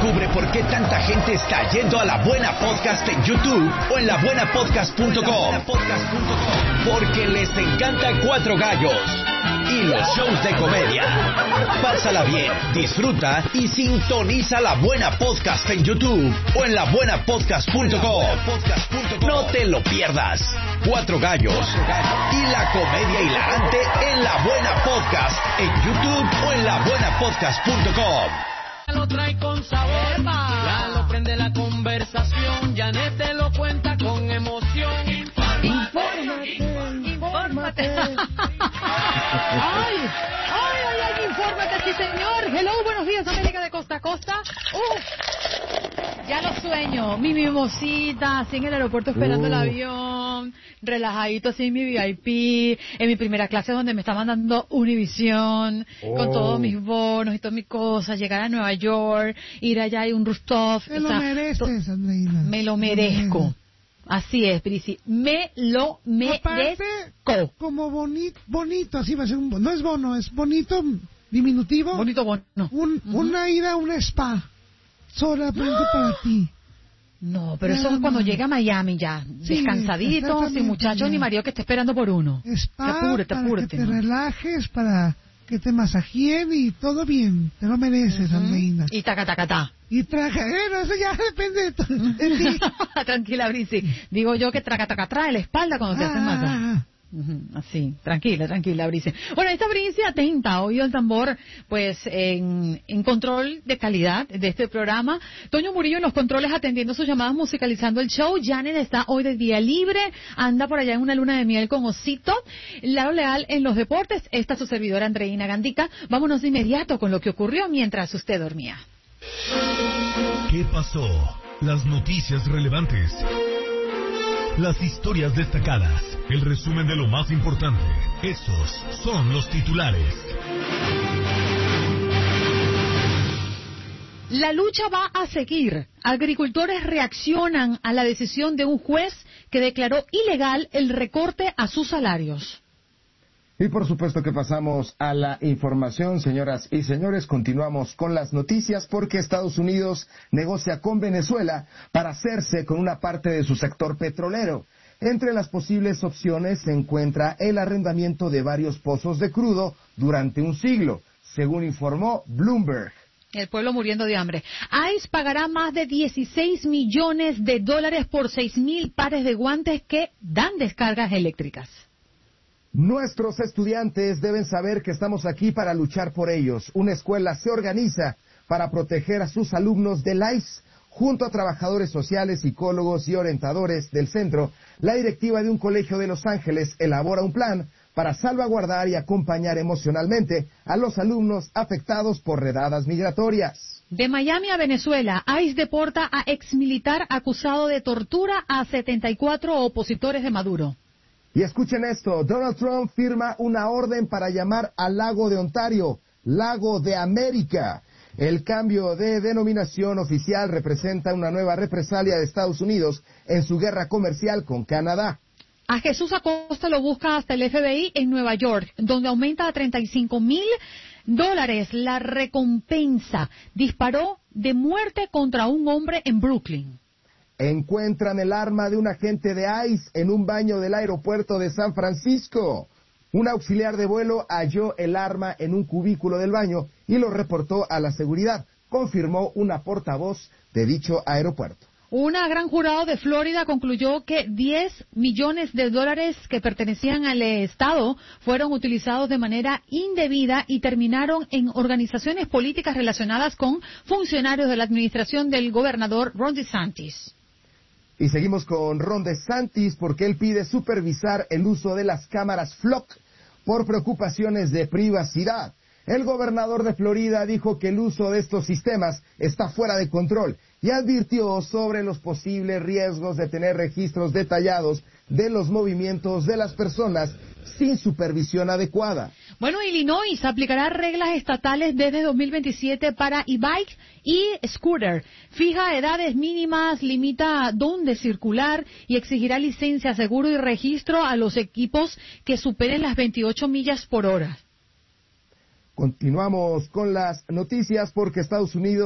Descubre por qué tanta gente está yendo a La Buena Podcast en YouTube o en labuenapodcast.com. Porque les encanta Cuatro Gallos y los shows de comedia. Pásala bien, disfruta y sintoniza La Buena Podcast en YouTube o en labuenapodcast.com. No te lo pierdas. Cuatro Gallos y la comedia hilarante en La Buena Podcast en YouTube o en labuenapodcast.com. Lo trae con sabor, ya lo prende la conversación, Janet te lo cuenta con emoción. Infórmate. Ay, infórmate, sí señor. Hello, buenos días, América de costa a costa. Ya lo sueño, mi mimosita, así en el aeropuerto esperando el avión, relajadito así en mi VIP, en mi primera clase donde me estaban dando Univision, con todos mis bonos y todas mis cosas, llegar a Nueva York, ir allá y un rooftop. Te lo mereces, Andreina. Me lo merezco. Así es, Prisi, me lo merezco. Aparte, como bonito, así va a ser no es bono, es bonito, diminutivo. Bonito bono. Una ida a un spa. Solamente para ti. No, pero eso es cuando llega a Miami ya, sí, descansadito, sin muchacho ni marido que esté esperando por uno. Spa, apúrate. Que te relajes, para que te masajeen y todo bien. Te lo mereces, Andreina. Y taca. Y eso ya depende de ti. Tranquila, Brisi. Digo yo que trae la espalda cuando te hacen masaje. Así, tranquila, Bricia. Bueno, esta Bricia atenta, oído el tambor, pues en control de calidad de este programa. Toño Murillo en los controles atendiendo sus llamadas, musicalizando el show. Janet está hoy de día libre, anda por allá en una luna de miel con Osito. Laro Leal en los deportes, esta su servidora Andreina Gandica. Vámonos de inmediato con lo que ocurrió mientras usted dormía. ¿Qué pasó? Las noticias relevantes. Las historias destacadas, el resumen de lo más importante. Estos son los titulares. La lucha va a seguir. Agricultores reaccionan a la decisión de un juez que declaró ilegal el recorte a sus salarios. Y por supuesto que pasamos a la información, señoras y señores. Continuamos con las noticias porque Estados Unidos negocia con Venezuela para hacerse con una parte de su sector petrolero. Entre las posibles opciones se encuentra el arrendamiento de varios pozos de crudo durante un siglo, según informó Bloomberg. El pueblo muriendo de hambre. ICE pagará más de $16 millones por 6,000 pares de guantes que dan descargas eléctricas. Nuestros estudiantes deben saber que estamos aquí para luchar por ellos. Una escuela se organiza para proteger a sus alumnos del ICE. Junto a trabajadores sociales, psicólogos y orientadores del centro, la directiva de un colegio de Los Ángeles elabora un plan para salvaguardar y acompañar emocionalmente a los alumnos afectados por redadas migratorias. De Miami a Venezuela, ICE deporta a exmilitar acusado de tortura a 74 opositores de Maduro. Y escuchen esto, Donald Trump firma una orden para llamar al lago de Ontario, Lago de América. El cambio de denominación oficial representa una nueva represalia de Estados Unidos en su guerra comercial con Canadá. A Jesús Acosta lo busca hasta el FBI en Nueva York, donde aumenta a $35,000 la recompensa. Disparó de muerte contra un hombre en Brooklyn. Encuentran el arma de un agente de ICE en un baño del aeropuerto de San Francisco. Un auxiliar de vuelo halló el arma en un cubículo del baño y lo reportó a la seguridad, confirmó una portavoz de dicho aeropuerto. Una gran jurado de Florida concluyó que $10 millones que pertenecían al Estado fueron utilizados de manera indebida y terminaron en organizaciones políticas relacionadas con funcionarios de la administración del gobernador Ron DeSantis. Y seguimos con Ron DeSantis porque él pide supervisar el uso de las cámaras FLOC por preocupaciones de privacidad. El gobernador de Florida dijo que el uso de estos sistemas está fuera de control y advirtió sobre los posibles riesgos de tener registros detallados de los movimientos de las personas sin supervisión adecuada. Bueno, Illinois aplicará reglas estatales desde 2027 para e-bike y scooter. Fija edades mínimas, limita dónde circular y exigirá licencia, seguro y registro a los equipos que superen las 28 millas por hora. Continuamos con las noticias porque Estados Unidos